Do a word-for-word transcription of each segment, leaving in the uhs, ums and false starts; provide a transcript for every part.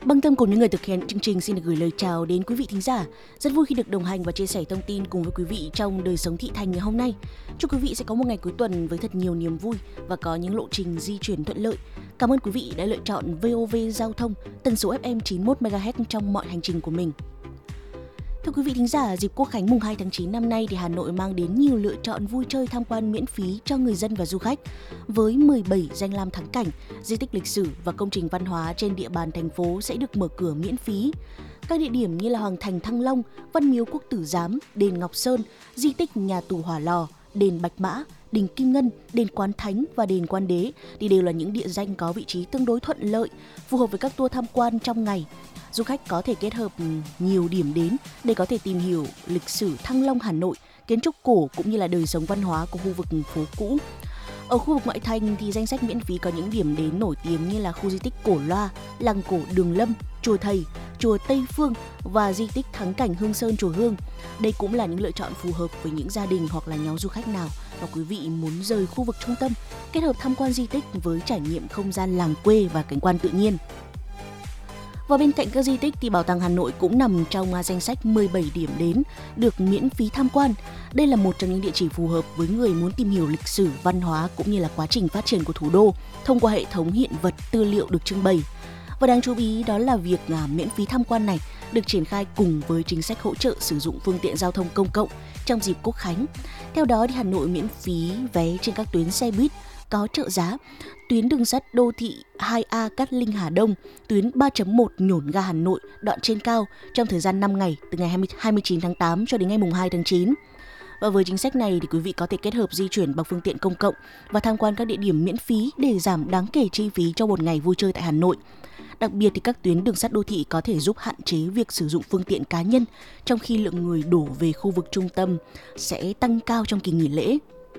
Băng tâm cùng những người thực hiện chương trình xin được gửi lời chào đến quý vị thính giả. Rất vui khi được đồng hành và chia sẻ thông tin cùng với quý vị trong đời sống thị thành ngày hôm nay. Chúc quý vị sẽ có một ngày cuối tuần với thật nhiều niềm vui và có những lộ trình di chuyển thuận lợi. Cảm ơn quý vị đã lựa chọn vê o vê Giao thông, tần số ép em chín mươi mốt mê ga héc trong mọi hành trình của mình. Thưa quý vị thính giả, dịp Quốc khánh mùng hai tháng chín năm nay thì Hà Nội mang đến nhiều lựa chọn vui chơi tham quan miễn phí cho người dân và du khách. Với mười bảy danh lam thắng cảnh, di tích lịch sử và công trình văn hóa trên địa bàn thành phố sẽ được mở cửa miễn phí. Các địa điểm như là Hoàng thành Thăng Long, Văn miếu Quốc tử Giám, đền Ngọc Sơn, di tích nhà tù Hỏa Lò, đền Bạch Mã, đình Kim Ngân, đền Quán Thánh và đền Quan Đế thì đều là những địa danh có vị trí tương đối thuận lợi, phù hợp với các tour tham quan trong ngày. Du khách có thể kết hợp nhiều điểm đến để có thể tìm hiểu lịch sử Thăng Long Hà Nội, kiến trúc cổ cũng như là đời sống văn hóa của khu vực phố cũ. Ở khu vực ngoại thành thì danh sách miễn phí có những điểm đến nổi tiếng như là khu di tích Cổ Loa, làng cổ Đường Lâm, chùa Thầy, chùa Tây Phương và di tích thắng cảnh Hương Sơn chùa Hương. Đây cũng là những lựa chọn phù hợp với những gia đình hoặc là nhóm du khách nào và quý vị muốn rời khu vực trung tâm, kết hợp tham quan di tích với trải nghiệm không gian làng quê và cảnh quan tự nhiên. Và bên cạnh các di tích thì Bảo tàng Hà Nội cũng nằm trong danh sách mười bảy điểm đến được miễn phí tham quan. Đây là một trong những địa chỉ phù hợp với người muốn tìm hiểu lịch sử, văn hóa cũng như là quá trình phát triển của thủ đô thông qua hệ thống hiện vật tư liệu được trưng bày. Và đáng chú ý đó là việc à, miễn phí tham quan này được triển khai cùng với chính sách hỗ trợ sử dụng phương tiện giao thông công cộng trong dịp Quốc khánh. Theo đó thì Hà Nội miễn phí vé trên các tuyến xe buýt có trợ giá, tuyến đường sắt đô thị hai A Cát Linh Hà Đông, tuyến ba chấm một Nhổn ga Hà Nội đoạn trên cao trong thời gian năm ngày từ ngày hai mươi chín tháng tám cho đến ngày hai tháng chín. Và với chính sách này thì quý vị có thể kết hợp di chuyển bằng phương tiện công cộng và tham quan các địa điểm miễn phí để giảm đáng kể chi phí cho một ngày vui chơi tại Hà Nội. Đặc biệt thì các tuyến đường sắt đô thị có thể giúp hạn chế việc sử dụng phương tiện cá nhân, trong khi lượng người đổ về khu vực trung tâm sẽ tăng cao trong kỳ nghỉ lễ.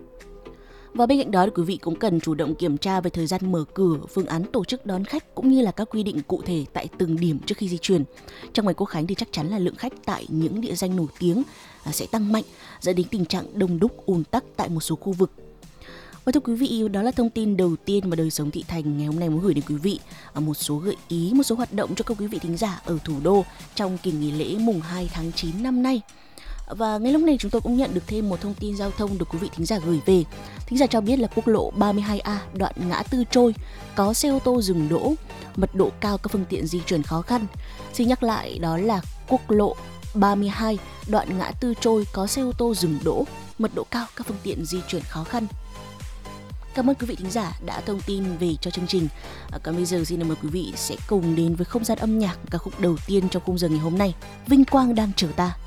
Và bên cạnh đó thì quý vị cũng cần chủ động kiểm tra về thời gian mở cửa, phương án tổ chức đón khách cũng như là các quy định cụ thể tại từng điểm trước khi di chuyển. Trong ngày Quốc khánh thì chắc chắn là lượng khách tại những địa danh nổi tiếng sẽ tăng mạnh, dẫn đến tình trạng đông đúc ùn tắc tại một số khu vực. Và thưa quý vị, đó là thông tin đầu tiên mà đời sống thị thành ngày hôm nay muốn gửi đến quý vị. Một số gợi ý, một số hoạt động cho các quý vị thính giả ở thủ đô trong kỳ nghỉ lễ mùng hai tháng chín năm nay. Và ngay lúc này chúng tôi cũng nhận được thêm một thông tin giao thông được quý vị thính giả gửi về. Thính giả cho biết là quốc lộ ba mươi hai A đoạn ngã tư Trôi có xe ô tô dừng đỗ, mật độ cao các phương tiện di chuyển khó khăn. Xin nhắc lại, đó là quốc lộ ba mươi hai đoạn ngã tư Trôi có xe ô tô dừng đỗ, mật độ cao các phương tiện di chuyển khó khăn. Cảm ơn quý vị thính giả đã thông tin về cho chương trình. À, còn bây giờ xin mời quý vị sẽ cùng đến với không gian âm nhạc ca khúc đầu tiên trong khung giờ ngày hôm nay, Vinh Quang đang chờ ta.